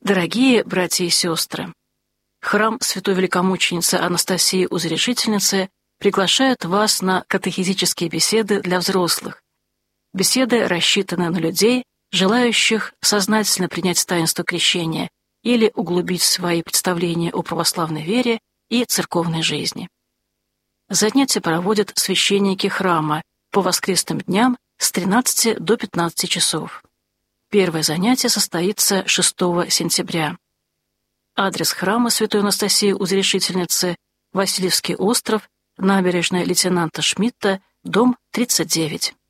Дорогие братья и сестры, храм Святой Великомученицы Анастасии Узрешительницы приглашает вас на катехизические беседы для взрослых. Беседы рассчитаны на людей, желающих сознательно принять таинство крещения или углубить свои представления о православной вере и церковной жизни. Занятия проводят священники храма по воскресным дням с 13 до 15 часов. Первое занятие состоится 6 сентября. Адрес храма Святой Анастасии Узрешительницы – Васильевский остров, набережная лейтенанта Шмидта, дом 39.